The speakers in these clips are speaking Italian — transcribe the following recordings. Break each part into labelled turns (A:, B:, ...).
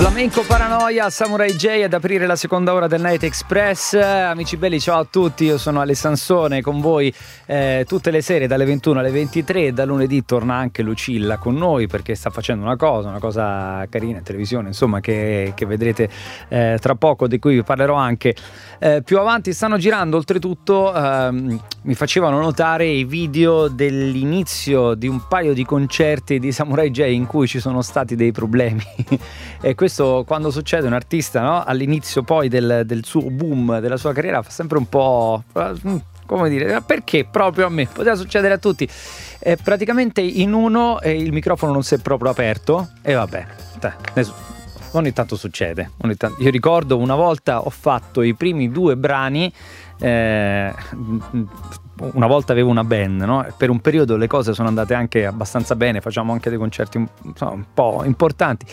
A: Flamenco Paranoia, Samurai J ad aprire la seconda ora del Night Express. Amici belli, ciao a tutti, io sono Ale Sansone con voi tutte le sere dalle 21 alle 23. Da lunedì torna anche Lucilla con noi perché sta facendo una cosa carina in televisione, insomma, che vedrete tra poco, di cui vi parlerò anche più avanti. Stanno girando oltretutto, mi facevano notare i video dell'inizio di un paio di concerti di Samurai J in cui ci sono stati dei problemi e questo, quando succede, un artista, no? All'inizio poi del suo boom, della sua carriera, fa sempre un po', come dire, perché proprio a me? Poteva succedere a tutti. Praticamente in uno il microfono non si è proprio aperto e vabbè, ogni tanto succede. Io ricordo una volta ho fatto i primi 2 brani, una volta avevo una band, no? Per un periodo le cose sono andate anche abbastanza bene, facciamo anche dei concerti un po' importanti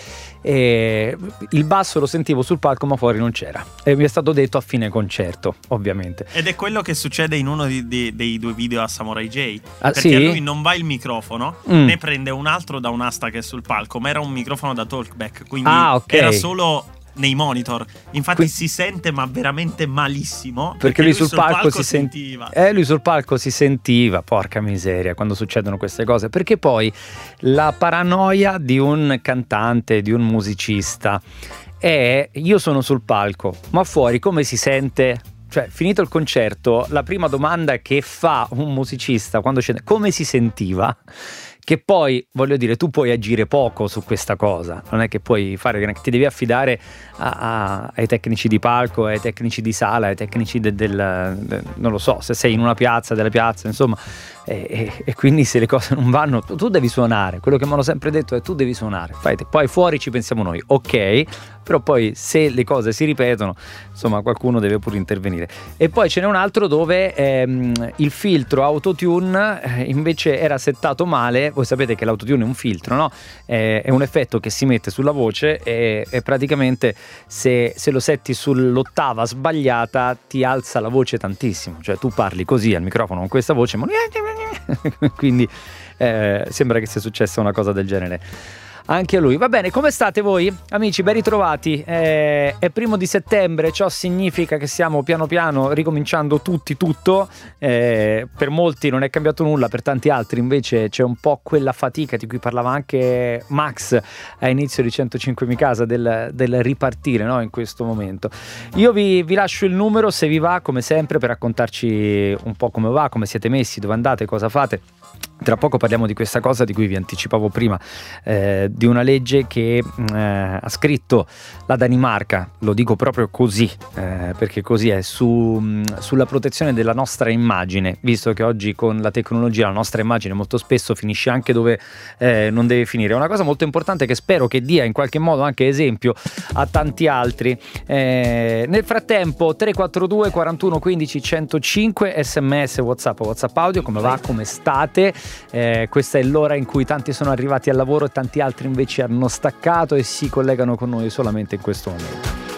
A: e il basso lo sentivo sul palco ma fuori non c'era e mi è stato detto a fine concerto, ovviamente.
B: Ed è quello che succede in uno dei 2 video a Samurai J, perché
A: sì?
B: a lui non va il microfono, ne prende un altro da un'asta che è sul palco, ma era un microfono da talkback, quindi
A: okay.
B: Era solo nei monitor, infatti si sente ma veramente malissimo
A: perché lui sul palco si sentiva. Lui sul palco si sentiva, porca miseria, quando succedono queste cose, perché poi la paranoia di un cantante, di un musicista è: io sono sul palco, ma fuori come si sente? Cioè, finito il concerto, la prima domanda che fa un musicista quando scende: come si sentiva? Che poi, voglio dire, tu puoi agire poco su questa cosa, non è che puoi fare, ti devi affidare ai tecnici di palco, ai tecnici di sala, ai tecnici non lo so, se sei in una piazza, della piazza, insomma, e quindi se le cose non vanno, tu devi suonare. Quello che mi hanno sempre detto è: tu devi suonare, poi fuori ci pensiamo noi, ok, però poi se le cose si ripetono, insomma, qualcuno deve pure intervenire. E poi ce n'è un altro dove il filtro autotune invece era settato male. Voi sapete che l'autotune è un filtro, no? È un effetto che si mette sulla voce e praticamente se lo setti sull'ottava sbagliata ti alza la voce tantissimo. Cioè tu parli così al microfono con questa voce, ma quindi sembra che sia successa una cosa del genere anche a lui. Va bene, come state voi? Amici, ben ritrovati. È 1° settembre, ciò significa che stiamo piano piano ricominciando tutto. Per molti non è cambiato nulla, per tanti altri invece c'è un po' quella fatica di cui parlava anche Max a inizio di 105 mi casa, del ripartire, no? In questo momento. Io vi lascio il numero, se vi va, come sempre, per raccontarci un po' come va, come siete messi, dove andate, cosa fate. Tra poco parliamo di questa cosa di cui vi anticipavo prima, di una legge che ha scritto la Danimarca, lo dico proprio così, perché così è, sulla protezione della nostra immagine, visto che oggi con la tecnologia la nostra immagine molto spesso finisce anche dove non deve finire. È una cosa molto importante che spero che dia in qualche modo anche esempio a tanti altri. Nel frattempo 342 41 15 105, sms, whatsapp audio, come va, come state? Questa è l'ora in cui tanti sono arrivati al lavoro e tanti altri invece hanno staccato e si collegano con noi solamente in questo momento.